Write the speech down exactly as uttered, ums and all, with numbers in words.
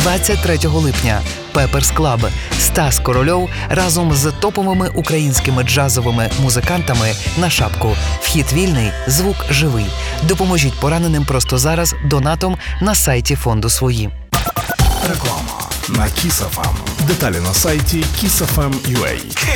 двадцять третього липня. Pepper's Club. Стас Корольов разом з топовими українськими джазовими музикантами на шапку. Вхід вільний, звук живий. Допоможіть пораненим просто зараз донатом на сайті фонду «Свої». Реклама на Kiss еф ем. Деталі на сайті kiss еф ем крапка ю а.